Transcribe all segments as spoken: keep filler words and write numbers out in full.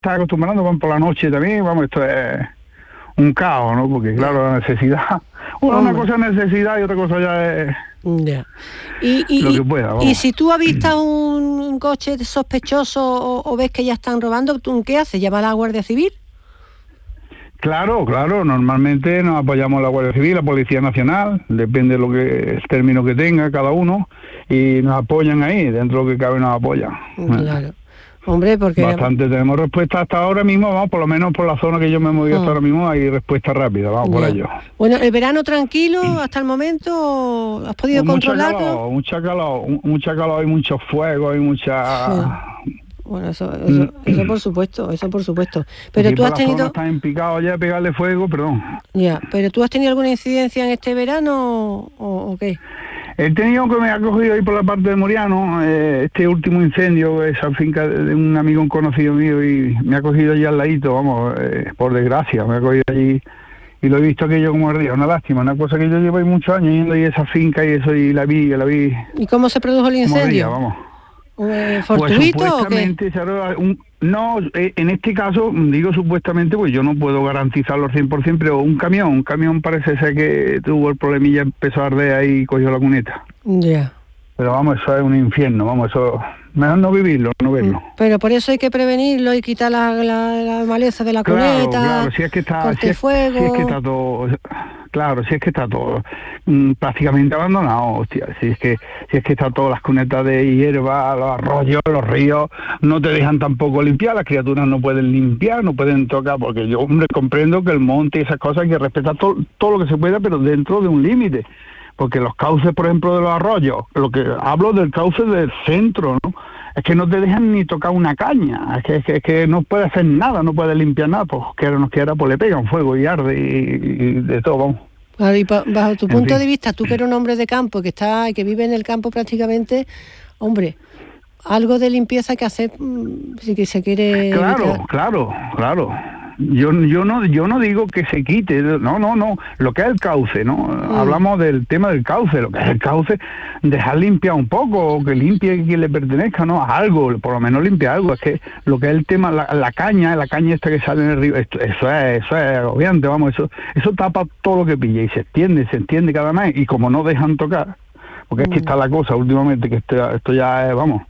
está acostumbrando, van por la noche también, vamos, esto es un caos, ¿no? Porque claro, la necesidad, una, una cosa es necesidad y otra cosa ya es ya. Y, y, lo que pueda, y si tú avistas un, un coche sospechoso o, o ves que ya están robando, ¿tú qué haces? ¿Llama a la Guardia Civil? Claro, claro, normalmente nos apoyamos a la Guardia Civil, la Policía Nacional, depende de lo que el término que tenga cada uno, y nos apoyan ahí, dentro de lo que cabe nos apoyan. Claro. Hombre, porque... Bastante, tenemos respuesta hasta ahora mismo, vamos, por lo menos por la zona que yo me moví hasta oh. ahora mismo, hay respuesta rápida, vamos yeah. por ello. Bueno, ¿el verano tranquilo hasta el momento? ¿Has podido mucha controlarlo? Calor, mucha calor, mucha calor, hay mucho fuego, hay mucha... Sí. Bueno, eso, eso, eso por supuesto, eso por supuesto. Pero aquí tú has tenido... Está empicado ya, pegarle fuego, perdón. Ya, pero ¿tú has tenido alguna incidencia en este verano o, o qué? He tenido que me ha cogido ahí por la parte de Moriano, eh, este último incendio, esa finca de un amigo, un conocido mío, y me ha cogido allí al ladito, vamos, eh, por desgracia, me ha cogido allí y lo he visto aquello como ardía, una lástima, una cosa que yo llevo ahí muchos años yendo ahí a esa finca y eso, y la vi, la vi. ¿Y cómo se produjo el incendio? Ardía, vamos. Eh, ¿Fortuito pues, o qué? Un, no, eh, en este caso, digo supuestamente, pues yo no puedo garantizarlo al cien por ciento, pero un camión, un camión parece ser que tuvo el problemilla, empezó a arder ahí y cogió la cuneta. Ya. Yeah. Pero vamos, eso es un infierno, vamos, eso... Mejor no vivirlo, no verlo. Pero por eso hay que prevenirlo y quitar la, la, la maleza de la claro, cuneta, claro, si es que está, si es, fuego... si es que está todo... Claro, si es que está todo mmm, prácticamente abandonado, hostia, si es que si es que está todas las cunetas de hierba, los arroyos, los ríos, no te dejan tampoco limpiar, las criaturas no pueden limpiar, no pueden tocar, porque yo, hombre, comprendo que el monte y esas cosas hay que respetar todo, todo lo que se pueda, pero dentro de un límite, porque los cauces, por ejemplo, de los arroyos, lo que hablo del cauce del centro, ¿no? Es que no te dejan ni tocar una caña, es que, es que, es que no puede hacer nada, no puede limpiar nada, pues quiera o no quiera, pues le pegan fuego y arde y, y de todo, vamos. Claro, y pa, bajo tu en punto fin. de vista, tú que eres un hombre de campo, que está, que vive en el campo prácticamente, hombre, algo de limpieza hay que hacer si que se quiere... Claro, evitar. claro, claro. Yo yo no yo no digo que se quite, no, no, no, lo que es el cauce, ¿no? Mm. Hablamos del tema del cauce, lo que es el cauce, dejar limpiar un poco, o que limpie quien le pertenezca, ¿no? Algo, por lo menos limpia algo, es que lo que es el tema, la, la caña, la caña esta que sale en el río, esto, eso es, eso es agobiante, vamos, eso, eso tapa todo lo que pilla y se extiende, se extiende cada vez, y como no dejan tocar, porque mm. es que está la cosa últimamente, que esto, esto ya es, vamos...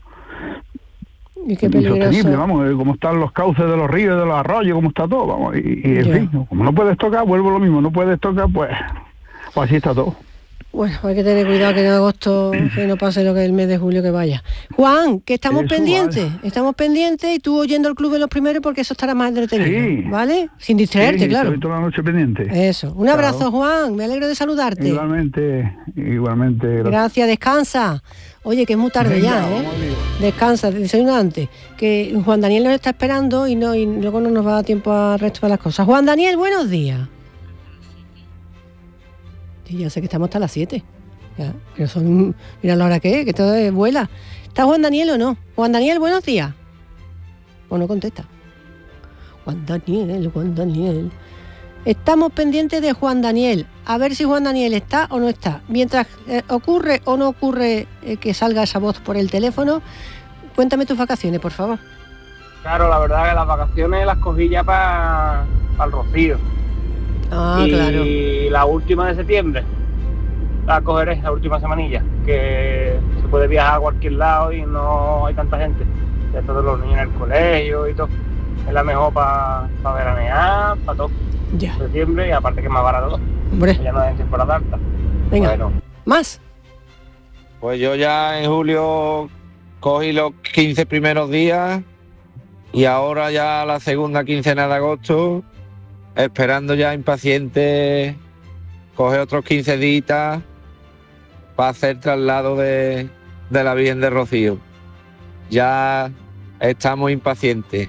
Y qué peligroso. Vamos, como están los cauces de los ríos, de los arroyos, como está todo, vamos, y, y en yeah. fin, como no puedes tocar, vuelvo lo mismo, no puedes tocar, pues, pues así está todo. Bueno, hay que tener cuidado que en agosto que no pase lo que el mes de julio que vaya. Juan, que estamos eso, pendientes, vale. estamos pendientes y tú oyendo el club de los primeros porque eso estará más entretenido, sí. ¿vale? Sin distraerte, sí, claro. Estoy toda la noche pendiente. Eso, un abrazo, claro. Juan, me alegro de saludarte. Igualmente, igualmente. Gracias, gracias descansa. Oye, que es muy tarde Venga, ya, ¿eh? Descansa, desayuna antes. Que Juan Daniel nos está esperando y no y luego no nos va a dar tiempo al resto de las cosas. Juan Daniel, buenos días. Sí, ya sé que estamos hasta las siete. Ya, pero son... Mira la hora que es, que todo es vuela. ¿Está Juan Daniel o no? Juan Daniel, buenos días. O no contesta. Juan Daniel, Juan Daniel... Estamos pendientes de Juan Daniel, a ver si Juan Daniel está o no está. Mientras eh, ocurre o no ocurre eh, que salga esa voz por el teléfono, cuéntame tus vacaciones, por favor. Claro, la verdad que las vacaciones las cogí ya para pa el Rocío. Ah, y claro. Y la última de septiembre la cogeré, la última semanilla, que se puede viajar a cualquier lado y no hay tanta gente. Ya todos los niños en el colegio y todo. Es la mejor para pa veranear, para todo. Ya. Septiembre y aparte que es más barato. Hombre. Ya no es en temporada alta. Venga, bueno. ¿Más? Pues yo ya en julio cogí los quince primeros días y ahora ya la segunda quincena de agosto, esperando ya impaciente, coger otros quince días para hacer traslado de, de la Virgen de Rocío. Ya estamos impacientes.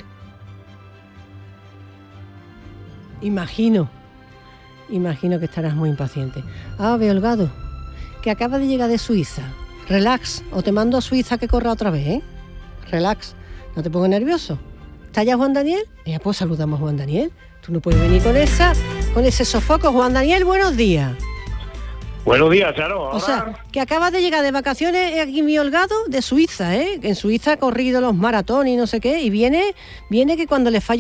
Imagino, imagino que estarás muy impaciente. Ah, Beolgado, que acaba de llegar de Suiza. Relax, o te mando a Suiza que corra otra vez, ¿eh? Relax, no te pongas nervioso. ¿Está ya Juan Daniel? Ya pues saludamos a Juan Daniel. Tú no puedes venir con esa, con ese sofoco. Juan Daniel, buenos días. Buenos días, Charo. O sea, que acabas de llegar de vacaciones aquí en Beolgado de Suiza, ¿eh? En Suiza ha corrido los maratones y no sé qué, y viene, viene que cuando le falla